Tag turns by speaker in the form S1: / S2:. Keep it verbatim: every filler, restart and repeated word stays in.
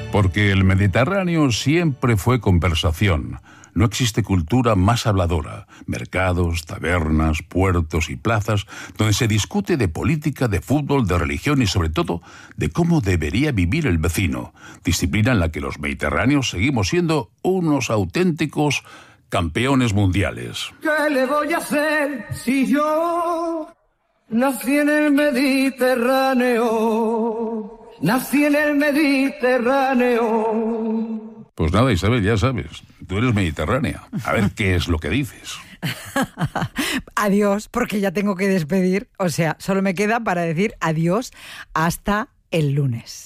S1: Porque el Mediterráneo siempre fue conversación. No existe cultura más habladora. Mercados, tabernas, puertos y plazas donde se discute de política, de fútbol, de religión y sobre todo de cómo debería vivir el vecino. Disciplina en la que los mediterráneos seguimos siendo unos auténticos campeones mundiales.
S2: ¿Qué le voy a hacer si yo nací en el Mediterráneo? Nací en el Mediterráneo.
S1: Pues nada, Isabel, ya sabes, tú eres mediterránea. A ver qué es lo que dices.
S3: Adiós, porque ya tengo que despedir. O sea, solo me queda para decir adiós hasta el lunes.